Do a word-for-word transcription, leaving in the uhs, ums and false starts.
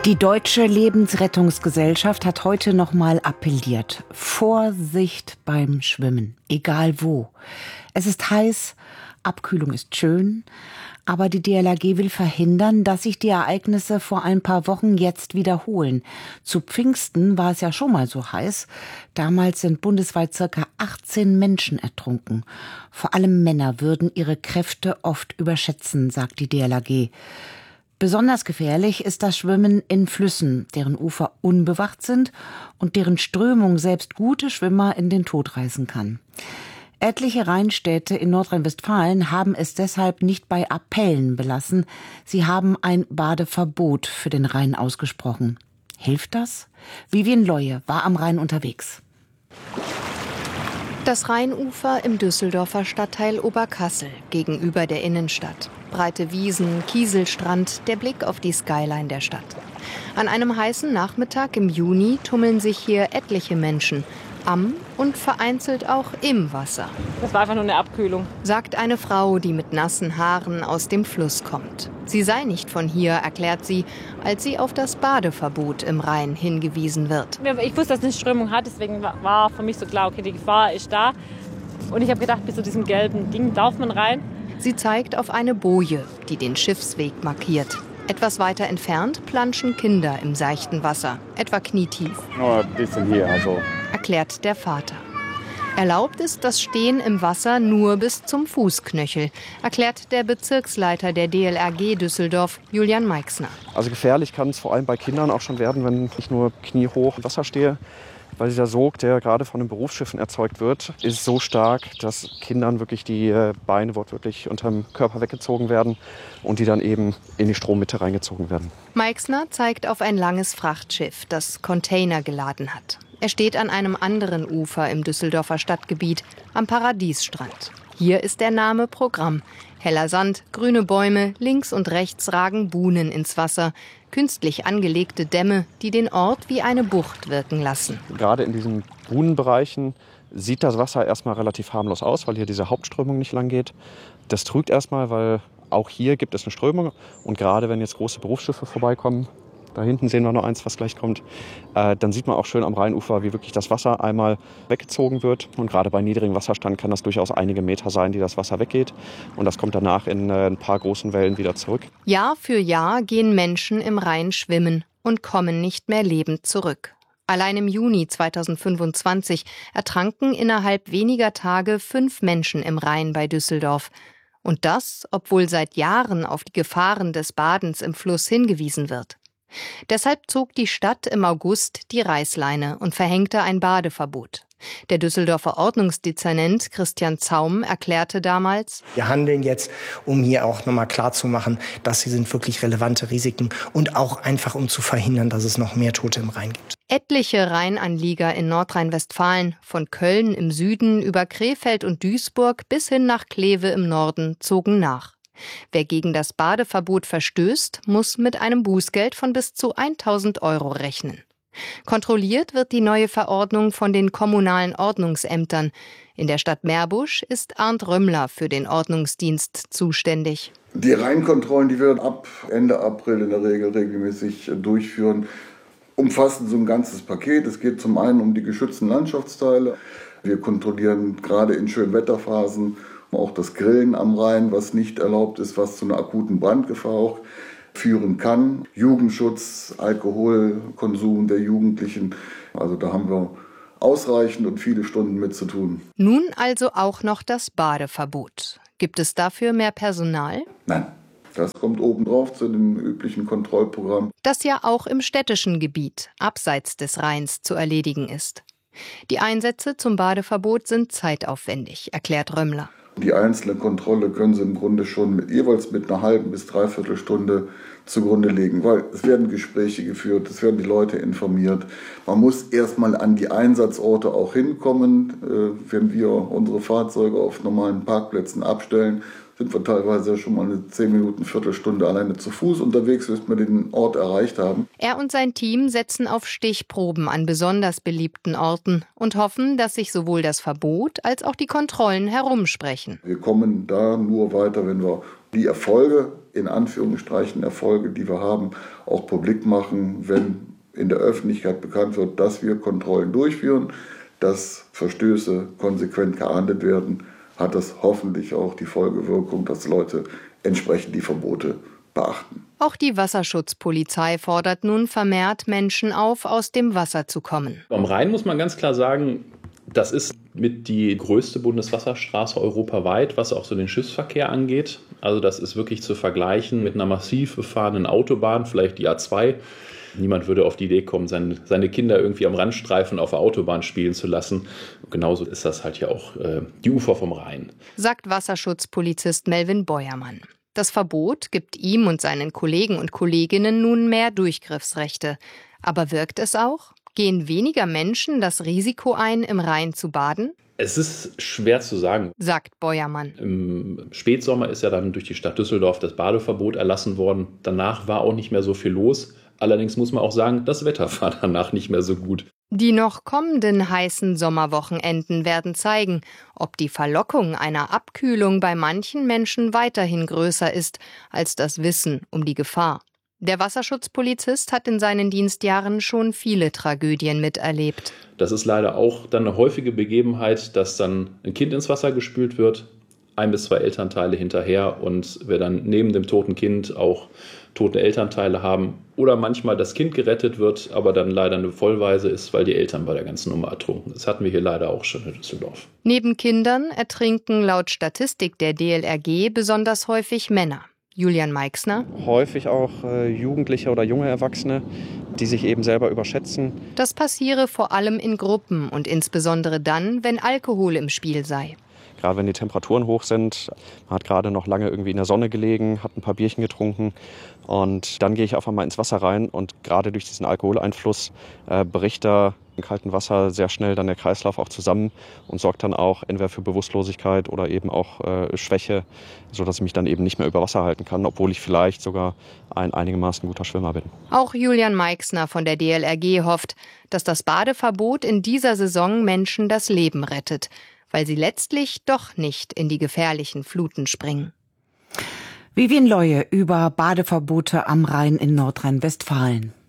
Die Deutsche Lebensrettungsgesellschaft hat heute nochmal appelliert. Vorsicht beim Schwimmen, egal wo. Es ist heiß, Abkühlung ist schön, aber die D L R G will verhindern, dass sich die Ereignisse vor ein paar Wochen jetzt wiederholen. Zu Pfingsten war es ja schon mal so heiß. Damals sind bundesweit circa achtzehn Menschen ertrunken. Vor allem Männer würden ihre Kräfte oft überschätzen, sagt die D L R G. Besonders gefährlich ist das Schwimmen in Flüssen, deren Ufer unbewacht sind und deren Strömung selbst gute Schwimmer in den Tod reißen kann. Etliche Rheinstädte in Nordrhein-Westfalen haben es deshalb nicht bei Appellen belassen. Sie haben ein Badeverbot für den Rhein ausgesprochen. Hilft das? Vivien Leue war am Rhein unterwegs. Das Rheinufer im Düsseldorfer Stadtteil Oberkassel gegenüber der Innenstadt. Breite Wiesen, Kieselstrand, der Blick auf die Skyline der Stadt. An einem heißen Nachmittag im Juni tummeln sich hier etliche Menschen. Am und vereinzelt auch im Wasser. Das war einfach nur eine Abkühlung, sagt eine Frau, die mit nassen Haaren aus dem Fluss kommt. Sie sei nicht von hier, erklärt sie, als sie auf das Badeverbot im Rhein hingewiesen wird. Ich wusste, dass es eine Strömung hat, deswegen war für mich so klar, okay, die Gefahr ist da. Und ich habe gedacht, bis zu diesem gelben Ding darf man rein. Sie zeigt auf eine Boje, die den Schiffsweg markiert. Etwas weiter entfernt planschen Kinder im seichten Wasser, etwa knietief. Nur ein bisschen hier, also. Erklärt der Vater. Erlaubt ist das Stehen im Wasser nur bis zum Fußknöchel, erklärt der Bezirksleiter der D L R G Düsseldorf, Julian Meixner. Also gefährlich kann es vor allem bei Kindern auch schon werden, wenn ich nur kniehoch im Wasser stehe. Weil dieser Sog, der gerade von den Berufsschiffen erzeugt wird, ist so stark, dass Kindern wirklich die Beine wortwörtlich unterm Körper weggezogen werden und die dann eben in die Strommitte reingezogen werden. Meixner zeigt auf ein langes Frachtschiff, das Container geladen hat. Er steht an einem anderen Ufer im Düsseldorfer Stadtgebiet, am Paradiesstrand. Hier ist der Name Programm. Heller Sand, grüne Bäume, links und rechts ragen Buhnen ins Wasser. Künstlich angelegte Dämme, die den Ort wie eine Bucht wirken lassen. Gerade in diesen Buhnenbereichen sieht das Wasser erstmal relativ harmlos aus, weil hier diese Hauptströmung nicht lang geht. Das trügt erstmal, weil auch hier gibt es eine Strömung. Und gerade wenn jetzt große Berufsschiffe vorbeikommen, da hinten sehen wir noch eins, was gleich kommt, äh, dann sieht man auch schön am Rheinufer, wie wirklich das Wasser einmal weggezogen wird. Und gerade bei niedrigem Wasserstand kann das durchaus einige Meter sein, die das Wasser weggeht. Und das kommt danach in äh, ein paar großen Wellen wieder zurück. Jahr für Jahr gehen Menschen im Rhein schwimmen und kommen nicht mehr lebend zurück. Allein im Juni zweitausendfünfundzwanzig ertranken innerhalb weniger Tage fünf Menschen im Rhein bei Düsseldorf. Und das, obwohl seit Jahren auf die Gefahren des Badens im Fluss hingewiesen wird. Deshalb zog die Stadt im August die Reißleine und verhängte ein Badeverbot. Der Düsseldorfer Ordnungsdezernent Christian Zaum erklärte damals: Wir handeln jetzt, um hier auch nochmal klarzumachen, dass sie sind wirklich relevante Risiken und auch einfach, um zu verhindern, dass es noch mehr Tote im Rhein gibt. Etliche Rheinanlieger in Nordrhein-Westfalen, von Köln im Süden über Krefeld und Duisburg bis hin nach Kleve im Norden, zogen nach. Wer gegen das Badeverbot verstößt, muss mit einem Bußgeld von bis zu tausend Euro rechnen. Kontrolliert wird die neue Verordnung von den kommunalen Ordnungsämtern. In der Stadt Meerbusch ist Arndt Römmler für den Ordnungsdienst zuständig. Die Rheinkontrollen, die wir ab Ende April in der Regel regelmäßig durchführen, umfassen so ein ganzes Paket. Es geht zum einen um die geschützten Landschaftsteile. Wir kontrollieren gerade in Schönwetterphasen auch das Grillen am Rhein, was nicht erlaubt ist, was zu einer akuten Brandgefahr auch führen kann. Jugendschutz, Alkoholkonsum der Jugendlichen. Also da haben wir ausreichend und viele Stunden mit zu tun. Nun also auch noch das Badeverbot. Gibt es dafür mehr Personal? Nein. Das kommt obendrauf zu dem üblichen Kontrollprogramm. Das ja auch im städtischen Gebiet, abseits des Rheins, zu erledigen ist. Die Einsätze zum Badeverbot sind zeitaufwendig, erklärt Römmler. Die einzelne Kontrolle können Sie im Grunde schon mit, jeweils mit einer halben bis dreiviertel Stunde zugrunde legen, weil es werden Gespräche geführt, es werden die Leute informiert. Man muss erstmal an die Einsatzorte auch hinkommen. Äh, wenn wir unsere Fahrzeuge auf normalen Parkplätzen abstellen, sind wir teilweise schon mal eine zehn Minuten, Viertelstunde alleine zu Fuß unterwegs, bis wir den Ort erreicht haben. Er und sein Team setzen auf Stichproben an besonders beliebten Orten und hoffen, dass sich sowohl das Verbot als auch die Kontrollen herumsprechen. Wir kommen da nur weiter, wenn wir die Erfolge in Anführungsstrichen Erfolge, die wir haben, auch publik machen, wenn in der Öffentlichkeit bekannt wird, dass wir Kontrollen durchführen, dass Verstöße konsequent geahndet werden, hat das hoffentlich auch die Folgewirkung, dass Leute entsprechend die Verbote beachten. Auch die Wasserschutzpolizei fordert nun vermehrt Menschen auf, aus dem Wasser zu kommen. Am Rhein muss man ganz klar sagen, das ist mit die größte Bundeswasserstraße europaweit, was auch so den Schiffsverkehr angeht. Also das ist wirklich zu vergleichen mit einer massiv befahrenen Autobahn, vielleicht die A zwei. Niemand würde auf die Idee kommen, seine, seine Kinder irgendwie am Randstreifen auf der Autobahn spielen zu lassen. Und genauso ist das halt ja auch äh, die Ufer vom Rhein. Sagt Wasserschutzpolizist Melvin Beuermann. Das Verbot gibt ihm und seinen Kollegen und Kolleginnen nun mehr Durchgriffsrechte. Aber wirkt es auch? Gehen weniger Menschen das Risiko ein, im Rhein zu baden? Es ist schwer zu sagen, sagt Beuermann. Im Spätsommer ist ja dann durch die Stadt Düsseldorf das Badeverbot erlassen worden. Danach war auch nicht mehr so viel los. Allerdings muss man auch sagen, das Wetter war danach nicht mehr so gut. Die noch kommenden heißen Sommerwochenenden werden zeigen, ob die Verlockung einer Abkühlung bei manchen Menschen weiterhin größer ist als das Wissen um die Gefahr. Der Wasserschutzpolizist hat in seinen Dienstjahren schon viele Tragödien miterlebt. Das ist leider auch dann eine häufige Begebenheit, dass dann ein Kind ins Wasser gespült wird, ein bis zwei Elternteile hinterher und wir dann neben dem toten Kind auch tote Elternteile haben. Oder manchmal das Kind gerettet wird, aber dann leider eine Vollwaise ist, weil die Eltern bei der ganzen Nummer ertrunken. Das hatten wir hier leider auch schon in Düsseldorf. Neben Kindern ertrinken laut Statistik der D L R G besonders häufig Männer. Julian Meixner. Häufig auch äh, Jugendliche oder junge Erwachsene, die sich eben selber überschätzen. Das passiere vor allem in Gruppen und insbesondere dann, wenn Alkohol im Spiel sei. Gerade wenn die Temperaturen hoch sind, man hat gerade noch lange irgendwie in der Sonne gelegen, hat ein paar Bierchen getrunken und dann gehe ich auf einmal ins Wasser rein und gerade durch diesen Alkoholeinfluss äh, bricht da im kalten Wasser sehr schnell dann der Kreislauf auch zusammen und sorgt dann auch entweder für Bewusstlosigkeit oder eben auch äh, Schwäche, sodass ich mich dann eben nicht mehr über Wasser halten kann, obwohl ich vielleicht sogar ein einigermaßen guter Schwimmer bin. Auch Julian Meixner von der D L R G hofft, dass das Badeverbot in dieser Saison Menschen das Leben rettet, weil sie letztlich doch nicht in die gefährlichen Fluten springen. Vivian Leue über Badeverbote am Rhein in Nordrhein-Westfalen.